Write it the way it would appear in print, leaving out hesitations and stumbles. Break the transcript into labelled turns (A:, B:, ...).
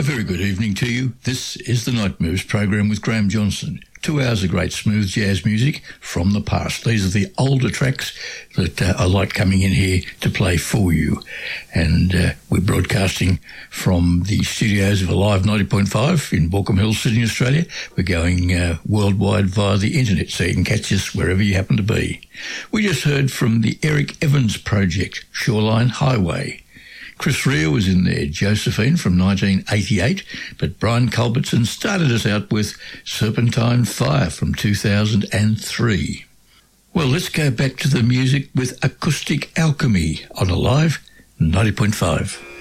A: very good evening to you. This is the Night Moves program with Graham Johnson. 2 hours of great smooth jazz music from the past. These are the older tracks that I like coming in here to play for you. And we're broadcasting from the studios of Alive 90.5 in Baulkham Hills, Sydney, Australia. We're going worldwide via the internet, so you can catch us wherever you happen to be. We just heard from the Eric Evans project, Shoreline Highway. Chris Rea was in there, Josephine from 1988, but Brian Culbertson started us out with Serpentine Fire from 2003. Well, let's go back to the music with Acoustic Alchemy on Alive 90.5.